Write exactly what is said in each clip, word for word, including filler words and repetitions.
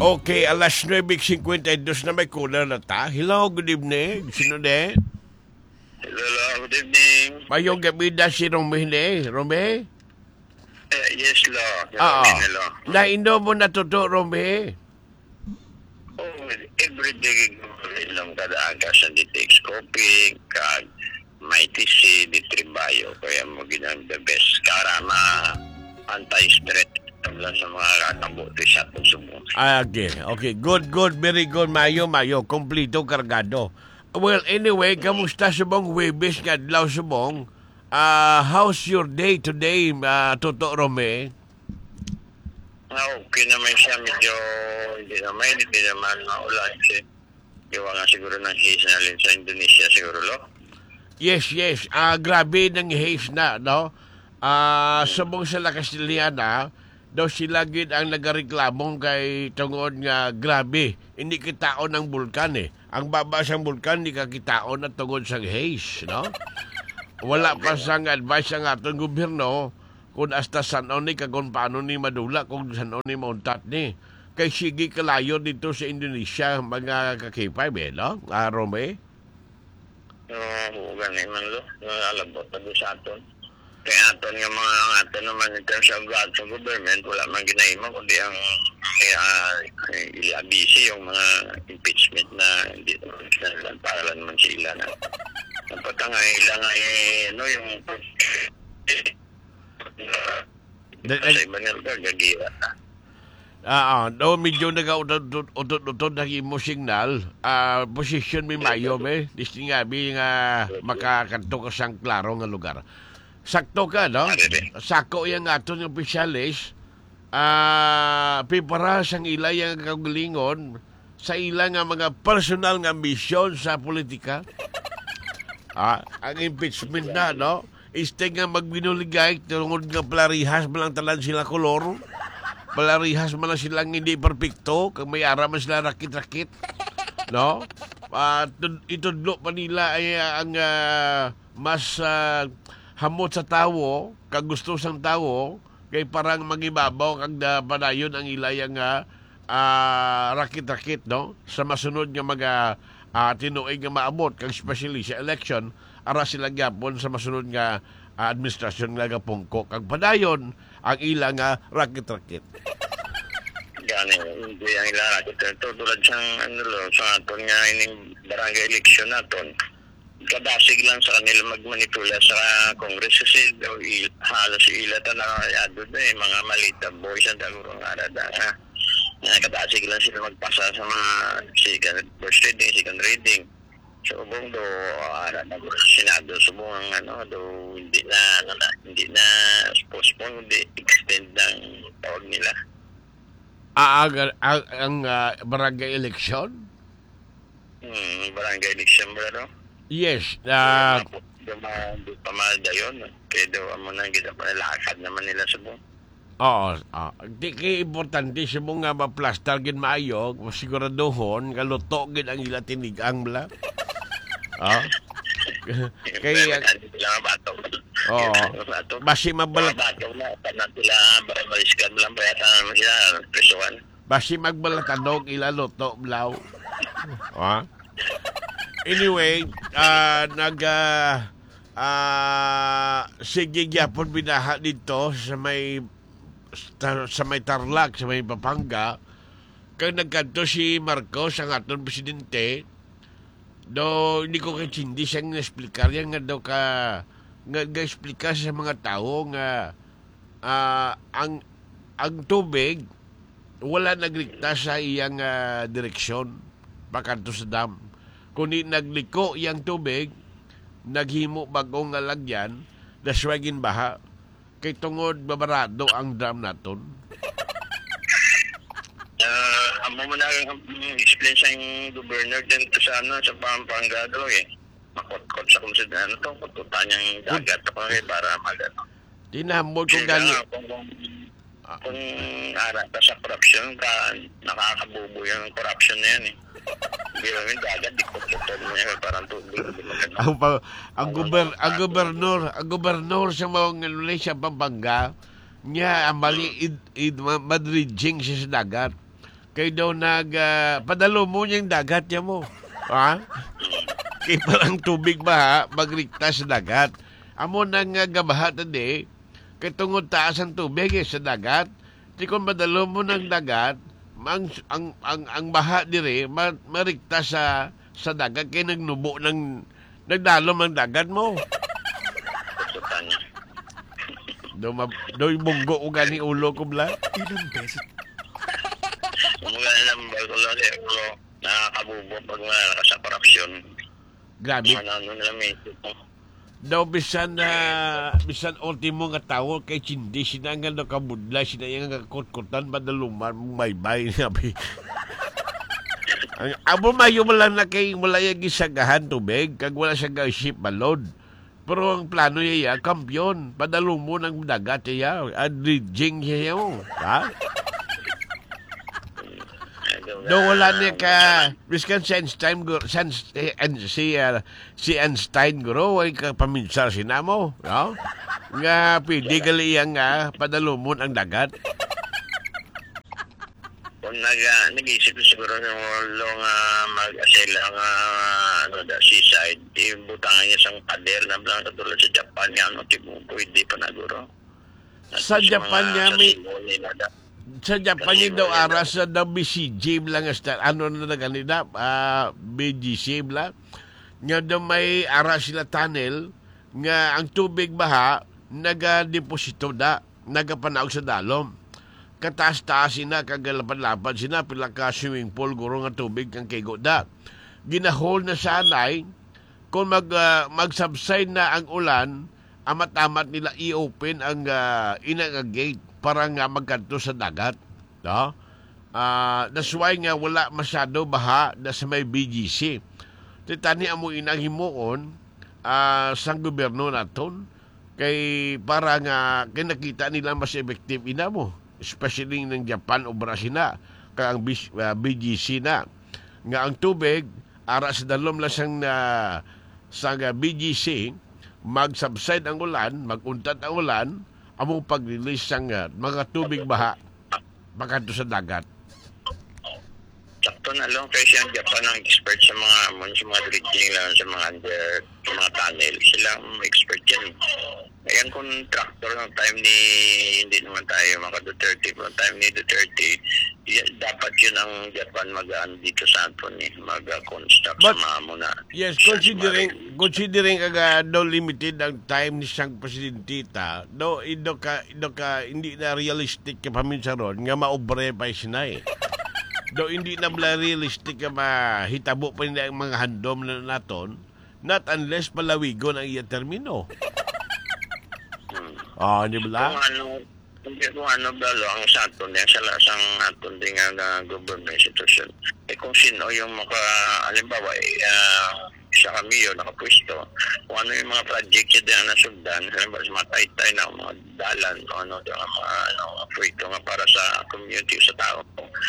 Okay, alas nueve fifty-two na may caller na ta. Hello, good evening. Sino de? Hello, good evening. Mayong gabi na si Rome ne? Rome? Uh, yes, lo. Oo. Hello. Nainom mo na totoo, Rome? Oh, everyday inom kada agas ang ditex coffee, kag may tisi, ditribayo. Kaya mo ginang the best. Kara ma anti-stress lang sa mga katambuti sa atong sumo. Ah, okay, okay. Good, good. Very good. Mayo, mayo. Kompleto, kargado. Well, anyway, kamusta subong Webes nga adlaw subong? Uh, how's your day today, uh, Toto Rome? Ah, okay naman siya. Medyo hindi naman, hindi naman maulan siya. Gawa nga siguro ng haze na alin sa Indonesia siguro, lo? Yes, yes. Ah, grabe ng haze na, no? Ah, subong sa lakas niliana, daw sila gid ang nagareklamong kay tungod nga grabe. Hindi kitaon ang bulkan eh. Ang baba sang bulkan, hindi ka kitaon at tungod sang haze, no? Wala pa sang advice ang atong gobyerno kung hasta sanon ni kung paano ni madula kung sanon ni mauntat ni. Kay sige kalayo dito sa Indonesia mga kakipay, eh, no? Ah, Rome? Oo, ganun man lo. Alabot na doon sa aton. Kaya aton nga mga aton naman in terms of God sa government, wala man ginahimo kundi ang uh, ili-abisi yung mga impeachment na hindi naman paralan man sila na napatanga ila nga eh, ano yung sa iba nga lugar, gagira na. Ah, uh, no, medyo nag-utod-utod na mo signal. Ah, uh, position mi mayo me. Disting nga bi nga makakanto ka sang klaro nga lugar. Sakto ka, no? Sako yang aton yung opisyalis. Ah, uh, pipara sang ila yang kagalingon sa ila nga mga personal nga misyon sa politika. Ah, ang impeachment na, no? Iste nga magbinuligay, tungod nga palarihas malang talan sila kolor. Palarihas man silang hindi perfecto, kung may ara man sila rakit-rakit. No? Uh, itudlo pa nila ay uh, ang uh, mas uh, hamot sa tawo, kag gusto sang tawo, kay parang magibabaw kag da padayon ang ilayang uh, uh, rakit-rakit, no? Sa masunod nga mga uh, tinuig nga maabot, kag especially sa election, ara sila gyapon sa masunod nga uh, administrasyon nga gapungko, kag padayon ang ilang nga uh, rakit-rakit. Gani, hindi ang ilang rakit-rakit. Tulad siyang, ano lo, sa aton nga ining barangay election naton. Kadasig lang sa kanila magmanipula sa Congress kasi daw halos ilata na yado na eh, mga malita boys ang dagurong arada ha. Kadasig lang sila magpasa sa mga second first reading, second reading. So bong do ara na Senado subong ang ano do hindi na ano na hindi na postpone hindi extend ng tawag nila. Ah, ang, ang, ang uh, barangay election? Hmm, barangay election ba no? Yes. Uh, Di pa malda yun. Kaya daw mo nang kita pa nilakad naman nila subong. Oo. Uh, di kaya importante subong nga ma-plaster gin maayo, masiguraduhon, kaluto gin ang ila tinigang bla. Ah. Kaya oo. Basi mabalat Basi magbalatanog ila luto blaw. Ah. Anyway, uh, nag uh, uh, sige gyapon binaha dito sa may sa may Tarlac, sa may Pampanga. Kaya nagkanto si Marcos, ang aton presidente. Do hindi ko kay hindi siya nga-explicar yan nga daw ka nga ga-explicar sa mga tao nga uh, ang ang tubig wala nagligtas sa iyang uh, direksyon pakanto sa dam. Kundi nagliko iyang tubig, naghimo bagong nga lagyan, daswagin baha, kay tungod babarado ang dam naton. Uh, amo mo na explain sa yung governor din to sa ano, sa Pampanga daw eh. Makot-kot sa kung saan ano to, kututan niyang dagat ako eh, para mag-ano. Tinamod kong gani. Kung, kung, kung ara ka sa corruption, ka, nakakabubo yung corruption na yan eh. Hindi namin dagat, di kututan niya parang tubig. Ang, ang, guber, ang gobernador, ang gobernador sa mga Indonesia, Pampanga, niya ang mali id, id, madridging siya sa dagat. kay daw nag ah, padalo mo niyang dagat niya mo. Ha? Kay parang tubig ba magrikta sa dagat. Amo nang uh, gabaha tadi, kay tungod taas ang tubig eh, sa dagat. Di kung madalo mo ng dagat, ang ang ang, ang baha dire ma, marikta sa sa dagat kay nagnubo ng nagdalom ng dagat mo. Tututan niya. Do ma do bunggo o gani ulo ko bla. Ilang beses. Mga ilang bago lang eh, pero nakakabubo pag mga sa korupsyon. Grabe. Ano ano nila may Daw bisan na bisan ultimo nga tawo kay chindi sina nga no kabudla sina nga kutkutan badaluman may bay sabi. Ang abo mayo mo lang na kay wala yung gisagahan tubig kag wala siya ga ship balod. Pero ang plano niya kampiyon padalumo ng dagat niya adridging niya yun. Ha? Do wala niya ka biskan si Einstein guro si si, uh, si Einstein guro ay ka paminsar sinamo no nga pwede gali yang nga padalumon ang dagat kung nag uh, nag-isip siguro ng lo nga mag-asela nga ano da seaside ibutangan niya sang pader na blang katulad sa Japan nga ano tipo pwede pa na guro sa Japan niya may may sa Japan niya daw aras sa daw B C G lang hasta ano na na kanina uh, B G C lang nga daw may aras sila tunnel nga ang tubig baha naga-deposito da nagapanaog sa dalom kataas-taas sina kagalapad-lapad sina pila ka swimming pool guro nga tubig kang kigo da ginahol na sanay kung mag uh, mag-subside na ang ulan amat-amat nila i-open ang uh, inaga gate para nga magkanto sa dagat. No? Uh, that's why nga wala masyado baha na sa may B G C. Titani amo inang himuon uh, sang gobyerno naton kay para nga kay nakita nila mas effective ina mo. Especially ng Japan o Brazil na kay ang B G C na. Nga ang tubig ara sa dalom lang sang uh, sa B G C mag-subside ang ulan, mag-untat ang ulan, among pag-release sang uh, mga tubig baha pagkanto sa dagat. Sakto na lang kasi ang Japan ang expert sa mga amon sa mga dredging lang sa mga under sa mga tunnel sila ang expert yan. Ngayon kung tractor ng time ni hindi naman tayo mga Duterte kung time ni Duterte dapat yun ang Japan mag-aan dito sa aton eh mag-construct sa mga muna. Yes, considering considering aga daw limited ang time ni siyang presidente ta, do ido ka ido ka hindi na realistic ka paminsaron nga maobre pa sinay. Do hindi na bla realistic ka mahitabo pa nila ang mga handom na naton not unless palawigon ang iya termino. Hmm. Oh, di ba? Kung ano hindi kung ano balo ang sa aton yan sa lasang aton din nga government institution. Eh kung sino yung maka alimbawa eh, uh, siya kami yun nakapwesto kung ano yung mga project yun din na sugdan halimbawa sa mga taytay na mga dalan o ano yung mga ano, pwesto nga para sa community sa tao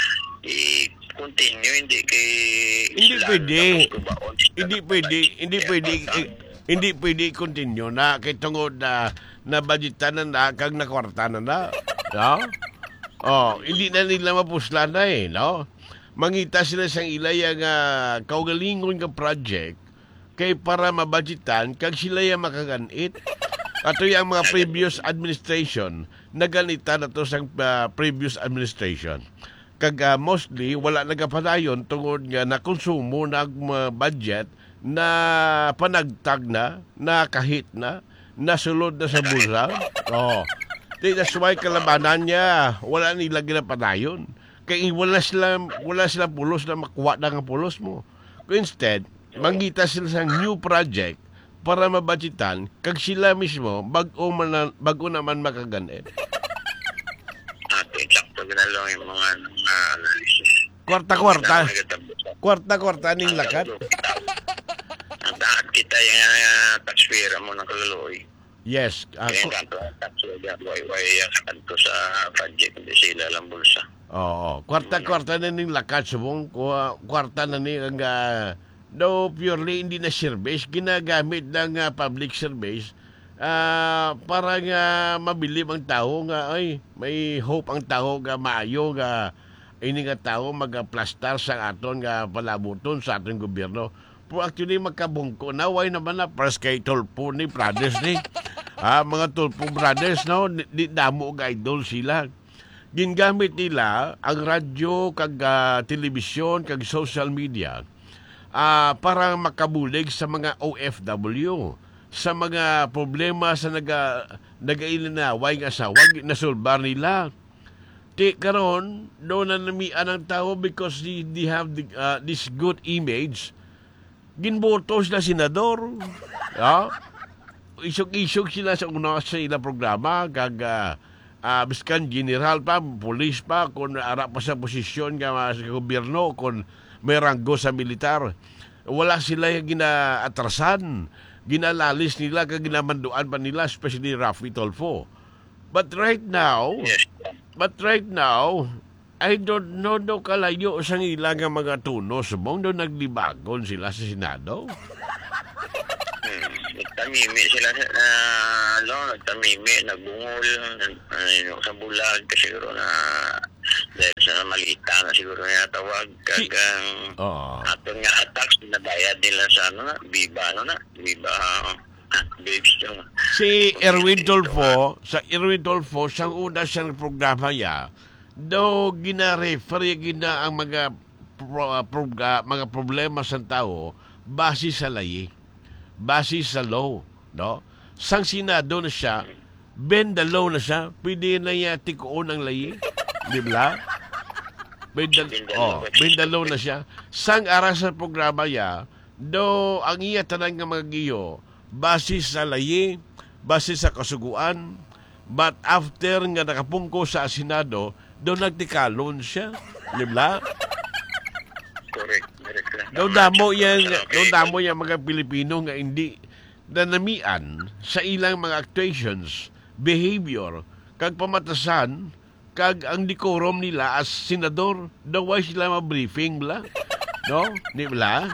i-continue hindi kay Hindi Islam, pwede. tapos Hindi pwede, hindi pwede, eh, hindi pwede continue na kay tungod na na budgetan na na kag na kwarta na na. No? Oh, hindi na nila mapuslan na eh, no? Mangita sila sang ilay ang uh, kaugalingon nga project kay para mabudgetan kag sila yung makaganit. Ato yung mga previous administration naganita na to sang uh, previous administration. Kag uh, mostly wala nagapadayon tungod nga na konsumo na uh, budget na panagtag na, na kahit na, nasulod na sa bulsa. Oh. That's why kalabanan niya, wala nila ginapadayon. Kaya wala sila, wala sila pulos na makuha na ang pulos mo. Instead, mangita sila sa new project para mabudgetan, kag sila mismo, bago, man, bago naman makaganit. Ate, sakto ginalaw yung mga uh, analysis. Kwarta-kwarta. Kwarta-kwarta ning lakat. Ang taat kita yung uh, taxpayer mo ng kaluluoy. Yes. Uh, Kaya yung kanto ang taxpayer yan, way-way yung kanto sa project, hindi sila lang bulsa. Oo. Kwarta-kwarta na ning lakat subong. Kwarta na ni ang uh, no purely hindi na service. Ginagamit ng uh, public service uh, para nga mabilib ang tao nga ay may hope ang tao nga maayo nga ini nga tao magaplastar sa aton nga palabuton sa aton gobyerno. Pero actually magkabungko na, why naman na pras kay Tulpo ni brothers ni. Ah, mga Tulpo brothers, no? Di, di damo og idol sila. Gingamit nila ang radyo, kag uh, telebisyon, kag social media uh, para makabulig sa mga O F W, sa mga problema sa naga nagailinaway nga sa wag nasulbar nila. Ti karon do na namian ang tao because they, they have the, uh, this good image. Ginboto sila senador. Yeah? Isog-isog sila sa una sa ilang programa kag uh, uh, biskan general pa, police pa, kung ara pa sa posisyon nga sa gobyerno, kung may ranggo sa militar. Wala sila yung ginaatrasan. Ginalalis nila kag ginamanduan pa nila, especially Rafi Tulfo. But right now, Yes. But right now, I don't know do kalayo sa ilang nga mga tunos mong do naglibagon sila sa Senado. Hmm. Nagtamimi sila sa uh, ano, nagtamimi, nagbungol, uh, sa bulag, kasi siguro na dahil sa malita na siguro na tawag Si- kagang Oo. aton nga attacks nabayad nila sa ano na, Viva ano na, Viva uh, babes yung Si Erwin Tulfo, sa Erwin Tulfo, sa una siyang programa niya, do gina-refer gina ang mga pro, pro- ah, mga problema sa tao base sa layi, base sa law, no? Sang Senado na siya, bend the law na siya, pwede na niya tikuon ang layi, di ba? Bend the, oh, bend the law na siya. Sang ara sa programa niya, do ang iya tanan nga mga giyo, base sa layi, base sa kasuguan, but after nga nakapungko sa Senado, doon nagtikalon siya. Di ba? correct, correct lang. Daw damo yan, daw damo yan mga Pilipino nga hindi nanamian sa ilang mga actuations, behavior, kag pamatasan, kag ang decorum nila as senador, daw why sila ma-briefing bla? No? Di ba?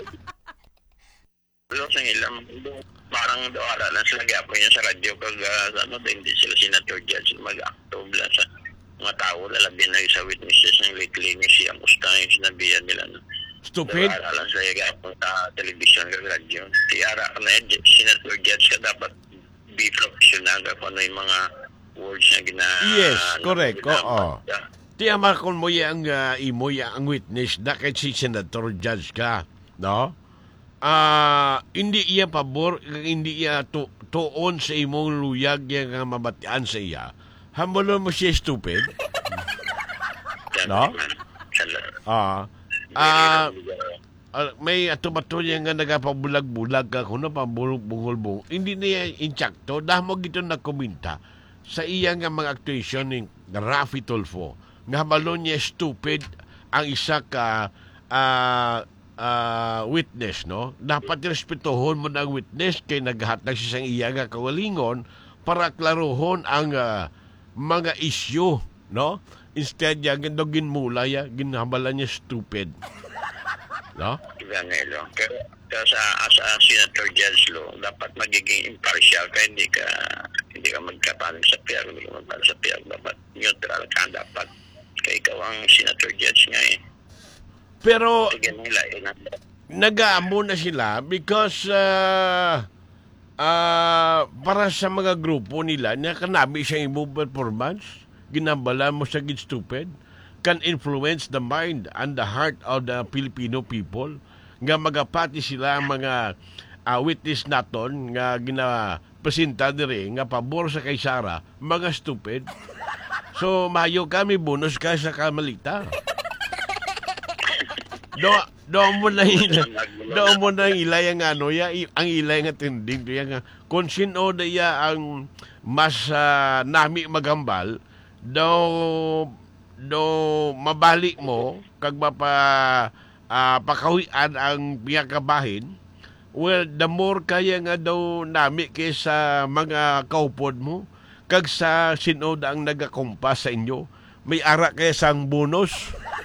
Pero sa ilang parang daw aralan sila gapon niya sa radyo kag uh, ano din hindi sila senator judge mag-acto bla sa mga tao lalabi na sa witnesses ng lately ni siya musta yung sinabihan nila no. Stupid. Daw aralan sila gapon sa television kag radyo. Tiara ka na yun, senator judge ka dapat be professional kung ano yung mga words na gina... Yes, ano, correct. ginamit Oo. niya. Tiyama kung mo yang uh, imo yang ang witness da kay si senator judge ka, no? Ah, hindi iya pabor, hindi iya tu tuon sa imong luyag yang nga mabatian sa iya. Hambolon mo siya stupid. Yan, No? man. Sala- Ah, ah, ah, may ato-bato yang nga nagapabulag-bulag ka kuno pambulog-bungol-bung. Hindi niya inchakto dahil mo gito na komenta sa iya nga mga actuation ni Rafi Tulfo. Nga balon niya stupid ang isa ka ah, ah, witness, no? Dapat respetuhon mo na ang witness kay naghatag siya sang iya nga kawalingon para klaruhon ang ah, mga issue, no? Instead ya gando ginmula ya ginhabalan niya stupid. No? Ganelo. Pero, pero sa as a senator judge law, dapat magiging impartial ka, hindi ka hindi ka magkapanig sa piyag, hindi ka magpapanig sa piyag, dapat neutral ka, dapat kaya ikaw ang senator judge nga eh. Pero Sige nila eh. na- nag-aamo na sila because ah ah, para sa mga grupo nila na kanabi sa imong performance, ginambala mo sa gid stupid, can influence the mind and the heart of the Filipino people nga magapati sila ang mga ah, witness naton nga ginapresenta diri nga pabor sa kay Sara, mga stupid. So mayo kami bonus ka sa kamalita. Do do mo na ila, do mo na ilay ang ano ya i- ang ilay nga tinding do ya nga kung sino da ya ang mas ah, nami magambal do do mabalik mo kag mapa ah, pakawian ang piyakabahin. Well, the more kaya nga daw nami kaysa mga kaupod mo kag sa sino da ang nagakumpas sa inyo, may ara kaya sang bonus.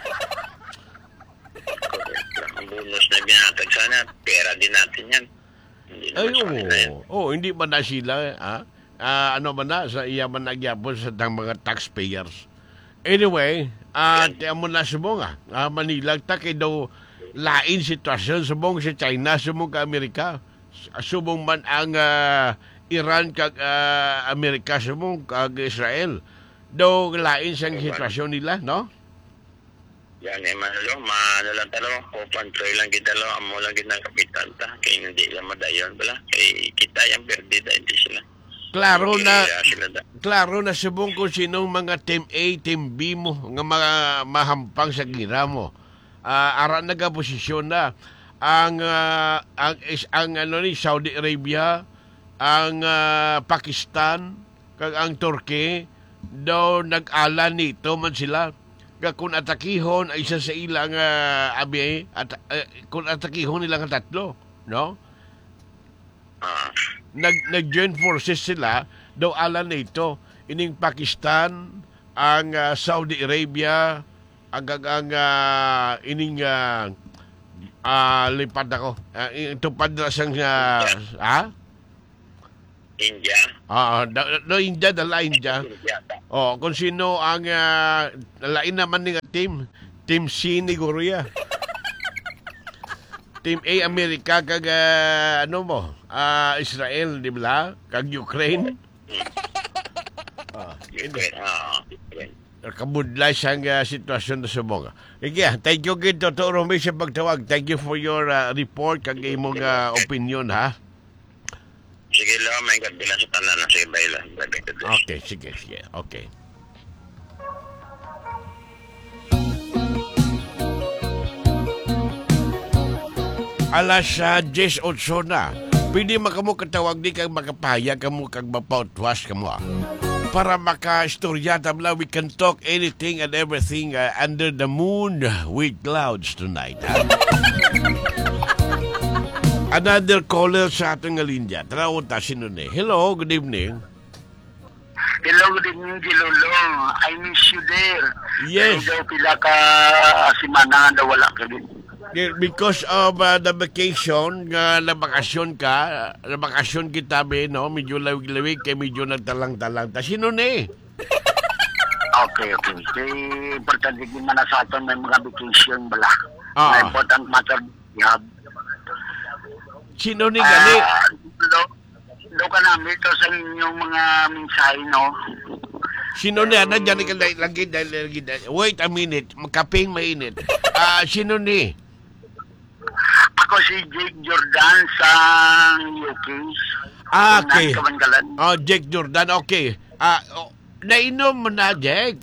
correct lang. Ang bonus na binatag sana, pera din natin yan. Hindi Ay, naman sa kanila yan. oo. Oh, hindi ba na sila, ah? Ah, ano ba na, sa iya man nagyapon sa tang mga taxpayers. Anyway, At uh, mo na subong ah, uh, Manila ta kay daw lain sitwasyon subong sa China, subong ka Amerika. Subong man ang uh, Iran kag uh, Amerika, subong kag Israel. Daw lain siyang sitwasyon nila, no? Yan eh, manalo, maano lang talo, kupantroy lang kita lo, amo lang kita ng kapitan ta, kaya hindi lang madayon, bala, kaya kita yung perdida, hindi sila. Klaro na, Kaya sila da. klaro na subong kung sinong mga Team A, Team B mo, nga mga mahampang sa gira mo. Uh, ara nagaposisyon na ang uh, ang is, ang ano ni Saudi Arabia, ang uh, Pakistan, kag ang Turkey daw nag-ala nito man sila. Nga kung atakihon ay isa sa ilang uh, abi at uh, kung atakihon nilang tatlo, no? Ah, Nag nag-join forces sila daw ala nito ining Pakistan, ang uh, Saudi Arabia, ang ang, ang uh, ining uh, uh, lipad ako. Uh, itupad na siyang uh, ha? India. Ah, uh, no India dala India. India ta. Oh, kung sino ang uh, lain naman ng team, Team C ni Korea. Team A Amerika kag uh, ano mo, uh, Israel, di ba? Kag Ukraine. Ah, Ukraine, ah, Ukraine. kabudlay siyang uh, sitwasyon na subong. Sige, thank you gid to Romy sa pagtawag. Thank you for your uh, report kag imong uh, opinion ha. Sige lang, may gabi lang sa tanan na sa iba lang. Okay, sige, sige. Okay. Alas uh, ten otso na. Pwede makamo katawag di kag makapaya kamo kag mapautwas kamo. Ah. Para maka-istorya tabla, we can talk anything and everything uh, under the moon with clouds tonight. Ha? Another caller sa atong linya. Taraw ta sino ni. Hello, good evening. Hello, good evening, Gilolo. I miss you there. Yes. Kaya daw pila ka simana na wala ka din. Because of uh, the vacation, nga na bakasyon ka, na bakasyon kita be, no? Medyo lawig-lawig, kay medyo nagtalang-talang. Ta, sino ni? Okay, okay. Kaya importante din man na sa atin may mga vacation bala. Ah. Na important matter we have. Sino ni gali? Ah, lo, lo ka namin ito sa inyong mga mensahe, no? Sino ni? Ano dyan ka lagi, lagi, lagi. Wait a minute, magkaping mainit. Ah, sino ni? Ako si Jake Jordan sa U K. Ah, okay. Kabangalan. Oh, Jake Jordan, okay. Ah, oh, nainom mo na, Jake?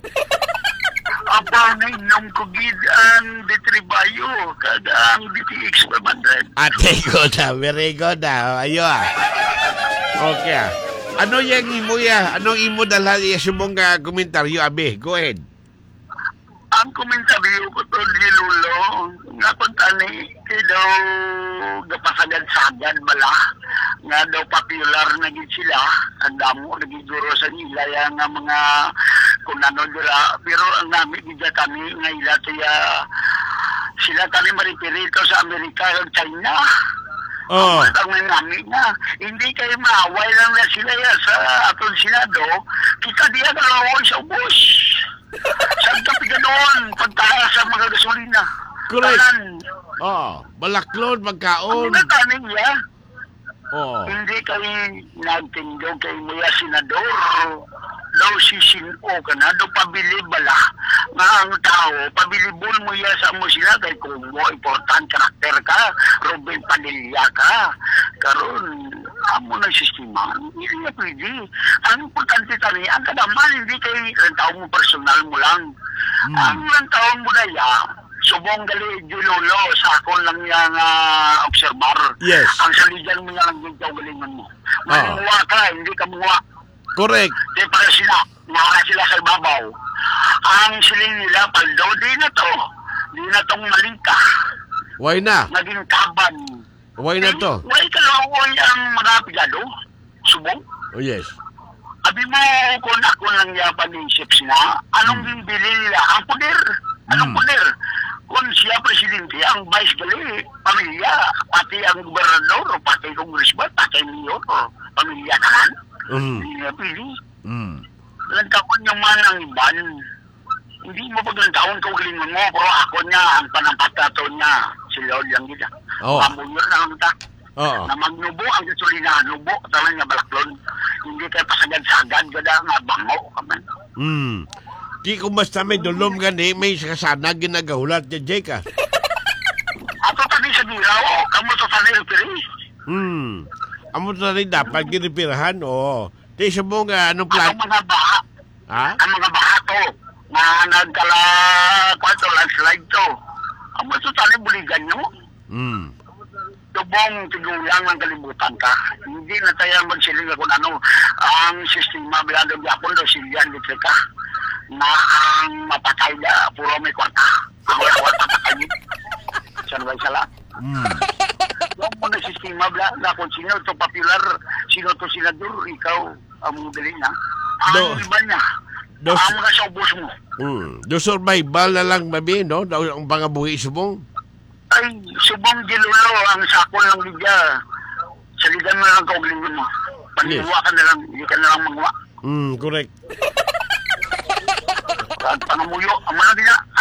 Apa na inyong kugid ang Detribayo kada ang D T X five hundred. Ate, good ah. Very good ah. Ayo ah. Okay ah. Ano yung imo ya? Anong imo dala iya sumong uh, komentaryo, Abe? Go ahead. Ang komentaryo ko to, Lilulo, nga kuntani, kaya daw gapasagad-sagad bala, nga daw popular na gid sila, ang damo, nagiguro sa nila yang nga mga kung ano dira, pero ang namin gid kami, nga ila tiya, sila kami maripirito sa Amerika o China. Oh. Ang ang namin nga, hindi kayo maaway lang na sila ya sa atong Senado, kita diya kalawoy sa ubos. Saan ka piganoon pagtaas sa mga gasolina? Correct. Tanan. Oh, balaklod, Ang magkaon. natanin niya, Oh. hindi kayo nagtindog kay Muya Senador. Daw si Sino ka na, daw pabili bala. Nga ang tao, pabilibol mo ya sa mo sila kay kung mo important karakter ka, Ruben Padilla ka. Karon amo ng sistema, hindi niya pwede. Ang importante tani, ang kadaman, hindi kay ang tao mo personal mo lang. Hmm. Ang ang tao mo daya, subong gali Julolo, sa ako lang yung uh, observar. Yes. Ang saligan mo nga lang yung galingan mo. Manuwa ka, hindi ka muwa. Correct. Di para sila, naka sila sa ibabaw. Ang siling nila, paldo, di na to. Di na tong malingka. Why na? Naging kaban. Why na to? Why kalawoy ang mga pigado? Subong? Oh, yes. Abi mo kung ako lang yapan ng ships na, anong Hmm. bibili nila? Ang poder. Anong Hmm. poder? Kung siya presidente, ang vice gali, pamilya, pati ang gobernador, pati congressman, pati mayor, pamilya naman. Mm. Hindi niya pili. Mm. Nagkakon yung man ang iban. hindi mo paglantaon ka ulingon mo, pero ako niya, ang panampatato niya, si Lord lang gina. Oo. Kamuyo na lang ta. Oo. Na magnubo ang gasolina, nubo, talaga nga balaklon. Hindi kayo pasagad-sagad, gada nga bango ka man. Hmm. Di ko basta may dulom gani, may kasana ginagahulat niya, Jake, ah. Ato tani sa biraw, o, kamo to tani repiri. Hmm. Amo na rin dapat giripirahan, oo. Di sa mo nga, anong Ang plan? mga baha, Ha? ang mga baha to, na nagkala, kwanto, landslide to. Amo to tani buligan nyo. Hmm. Tubong tigulang ng kalibutan ka. Hindi na tayo magsiling kung ano ang sistema bilado Japon do silyan dito ka na ang mapatay na puro may kwarta. Ang wala kwarta patay. Saan ba sala? Hmm. Yung mga sistema bla na kung sino to popular, sino to senador, ikaw ang mong na. Do- Ang iba niya. Dos- Ang mga saubos mo. Hmm. Do survival na lang, mabi, no? Daw ang mga buhi subong. Ay, subong gilulo ang sakon ng liga. Saligan mo lang kauglingon mo. Paniwa ka na lang, hindi ka na lang magwa. Hmm, correct. At pangamuyo, ang mga nila,